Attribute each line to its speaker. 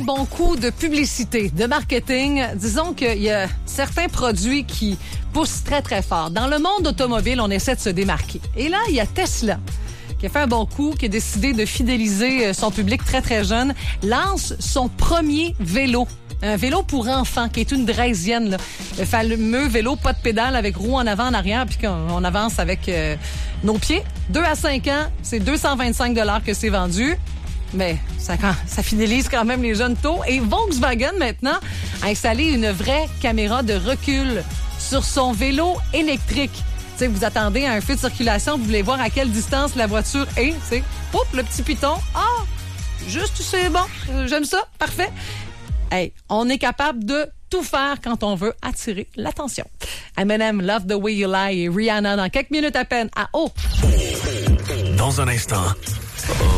Speaker 1: bons coups de publicité, de marketing, disons qu'il y a certains produits qui poussent très, très fort. Dans le monde automobile, on essaie de se démarquer. Et là, il y a Tesla qui a fait un bon coup, qui a décidé de fidéliser son public très, très jeune, lance son premier vélo. Un vélo pour enfants, qui est une draisienne, là. Le fameux vélo, pas de pédale, avec roue en avant, en arrière, puis qu'on avance avec nos pieds. 2 à 5 ans, c'est 225 $ que c'est vendu. Mais ça fidélise quand même les jeunes tôt. Et Volkswagen, maintenant, a installé une vraie caméra de recul sur son vélo électrique. Tu sais, vous attendez à un feu de circulation, vous voulez voir à quelle distance la voiture est. Tu sais, poup, le petit piton. Ah, juste, c'est bon, j'aime ça, parfait. Hey, on est capable de tout faire quand on veut attirer l'attention. Eminem, Love the Way You Lie et Rihanna dans quelques minutes à peine à Dans un instant.